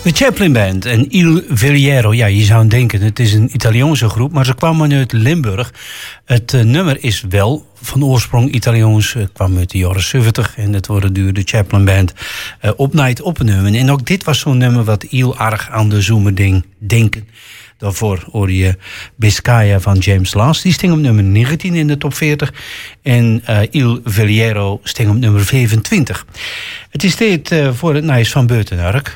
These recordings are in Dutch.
De Chaplin Band en Il Veliero. Ja, je zou denken, het is een Italiaanse groep, maar ze kwamen uit Limburg. Het nummer is wel van oorsprong Italiaans, kwam uit de jaren 70 en het wordt door de Chaplin Band opgenomen. En ook dit was zo'n nummer wat heel erg aan de Zoomerding denken. Daarvoor hoor je Biscaya van James Last. Die sting op nummer 19 in de top 40. En Il Veliero sting op nummer 25. Het is tijd voor het Nijs van Buitenurk.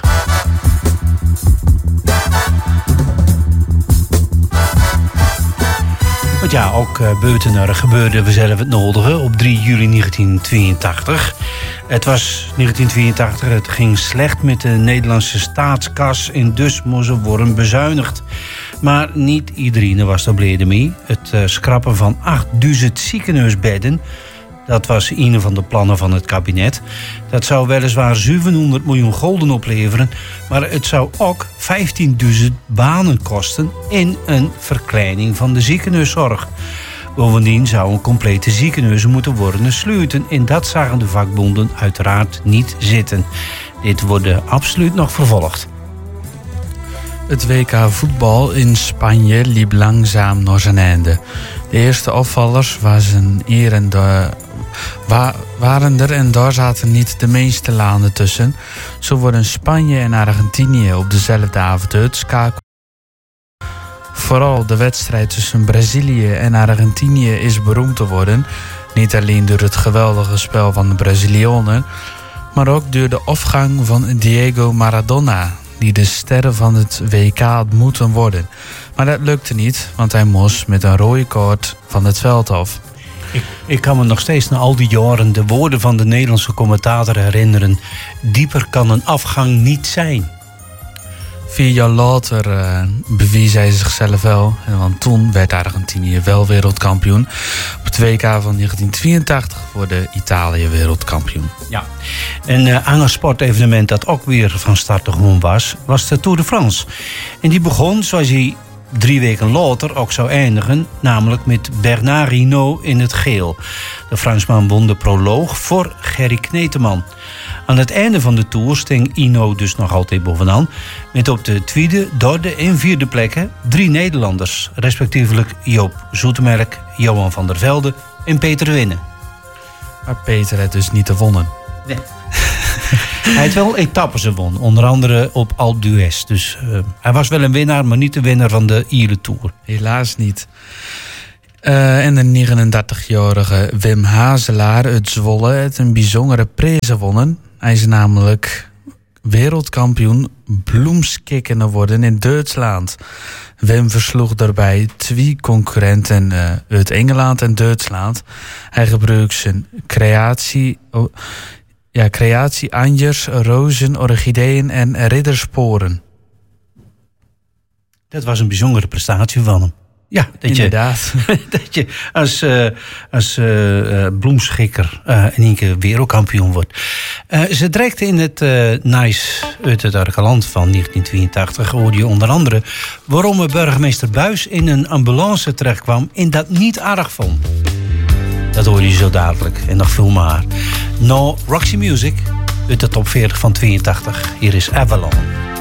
Want ja, ook Buitenurk gebeurde we zelf het nodige op 3 juli 1982. Het was 1982, het ging slecht met de Nederlandse staatskas en dus moesten worden bezuinigd. Maar niet iedereen was er blij mee. Het schrappen van 8000 ziekenhuisbedden, dat was een van de plannen van het kabinet. Dat zou weliswaar 700 miljoen gulden opleveren, maar het zou ook 15.000 banen kosten en een verkleining van de ziekenhuiszorg. Bovendien zouden complete ziekenhuizen moeten worden sluiten en dat zagen de vakbonden uiteraard niet zitten. Dit wordt absoluut nog vervolgd. Het WK voetbal in Spanje liep langzaam naar zijn einde. De eerste opvallers waren er en daar zaten niet de meeste landen tussen. Zo worden Spanje en Argentinië op dezelfde avond uitschakeld. Vooral de wedstrijd tussen Brazilië en Argentinië is beroemd te worden. Niet alleen door het geweldige spel van de Brazilianen, maar ook door de afgang van Diego Maradona, die de sterren van het WK had moeten worden. Maar dat lukte niet, want hij moest met een rode kaart van het veld af. Ik kan me nog steeds na al die jaren de woorden van de Nederlandse commentator herinneren. Dieper kan een afgang niet zijn. 4 jaar later bewees hij zichzelf wel. Want toen werd Argentinië wel wereldkampioen. Op het WK van 1982 wurde Italië wereldkampioen. Ja, een ander sportevenement dat ook weer van start gewoon was de Tour de France. En die begon, zoals hij 3 weken later ook zou eindigen, namelijk met Bernard Hinault in het geel. De Fransman won de proloog voor Gerry Kneteman. Aan het einde van de Tour sting Hinault dus nog altijd bovenaan, met op de tweede, derde en vierde plekken 3 Nederlanders, respectievelijk Joop Zoetemelk, Johan van der Velde en Peter Winnen. Maar Peter had dus niet gewonnen. Nee. Hij had wel etappes gewonnen, onder andere op Alpe d'Huez. Dus hij was wel een winnaar, maar niet de winnaar van de Ile Tour. Helaas niet. En de 39-jarige Wim Hazelaar uit Zwolle heeft een bijzondere prijs gewonnen. Hij is namelijk wereldkampioen bloemskikken geworden in Duitsland. Wim versloeg daarbij 2 concurrenten uit Engeland en Duitsland. Hij gebruikt zijn creatie anjers, rozen, orchideeën en riddersporen. Dat was een bijzondere prestatie van hem. Ja, inderdaad. Dat je als bloemschikker in één keer wereldkampioen wordt. Ze direkte in het Nice uit het Argeland van 1982 hoorde je onder andere waarom burgemeester Buys in een ambulance terechtkwam en dat niet aardig vond. Dat hoor je zo dadelijk en nog veel meer. Nou, Roxy Music uit de top 40 van 82. Hier is Avalon.